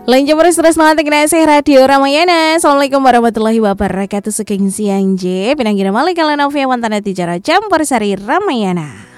Lanjut terus mengatik Radio Ramayana. Assalamualaikum warahmatullahi wabarakatuh. Sugeng siang J Pinanggira Malik Kalanavia Wantana Tijara Campur Sari Ramayana.